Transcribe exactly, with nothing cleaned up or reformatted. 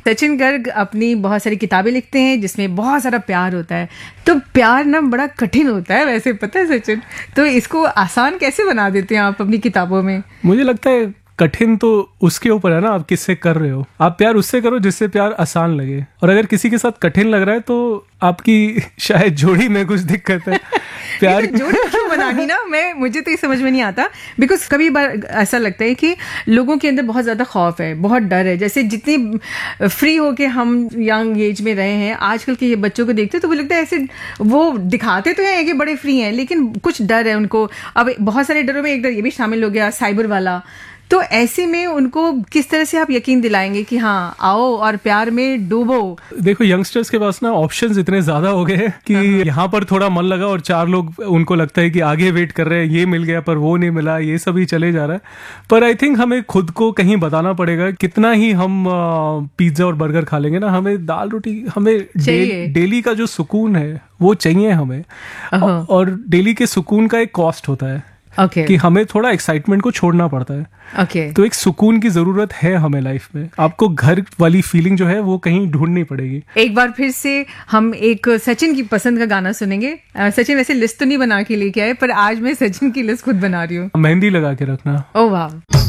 सचिन गर्ग अपनी बहुत सारी किताबें लिखते हैं जिसमें बहुत सारा प्यार होता है। तो प्यार ना बड़ा कठिन होता है वैसे, पता है सचिन? तो इसको आसान कैसे बना देते हैं आप अपनी किताबों में? मुझे लगता है कठिन तो उसके ऊपर है ना, आप किससे कर रहे हो। आप प्यार उससे करो जिससे प्यार आसान लगे, और अगर किसी के साथ कठिन लग रहा है तो आपकी शायद जोड़ी में कुछ दिक्कत है। प्यार तो जोड़ी क्यों बनानी ना, मैं मुझे तो ये समझ में नहीं आता। बिकॉज कभी बार ऐसा लगता है कि लोगों के अंदर बहुत ज्यादा खौफ है, बहुत डर है। जैसे जितनी फ्री होके हम यंग एज में रहे हैं, आजकल के ये बच्चों को देखते तो वो लगता है ऐसे वो दिखाते तो हैं कि बड़े फ्री हैं, लेकिन कुछ डर है उनको। अब बहुत सारे डरों में एक डर ये भी शामिल हो गया, साइबर वाला। तो ऐसे में उनको किस तरह से आप यकीन दिलाएंगे कि हाँ आओ और प्यार में डूबो? देखो, यंगस्टर्स के पास ना ऑप्शंस इतने ज्यादा हो गए हैं कि यहाँ पर थोड़ा मन लगा और चार लोग उनको लगता है कि आगे वेट कर रहे हैं, ये मिल गया पर वो नहीं मिला, ये सभी चले जा रहा है। पर आई थिंक हमें खुद को कहीं बताना पड़ेगा। कितना ही हम पिज्जा और बर्गर खा लेंगे ना, हमें दाल रोटी, हमें डे, डेली का जो सुकून है वो चाहिए हमें। और डेली के सुकून का एक कॉस्ट होता है। Okay. कि हमें थोड़ा एक्साइटमेंट को छोड़ना पड़ता है। okay. तो एक सुकून की जरूरत है हमें लाइफ में। आपको घर वाली फीलिंग जो है वो कहीं ढूंढनी पड़ेगी। एक बार फिर से हम एक सचिन की पसंद का गाना सुनेंगे। सचिन वैसे लिस्ट तो नहीं बना के लेके आए, पर आज मैं सचिन की लिस्ट खुद बना रही हूँ। मेहंदी लगा के रखना। ओह वाह।